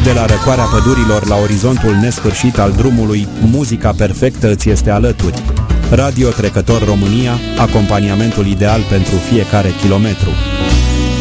De la răcoarea pădurilor la orizontul nesfârșit al drumului, muzica perfectă îți este alături. Radio Trecător România, acompaniamentul ideal pentru fiecare kilometru.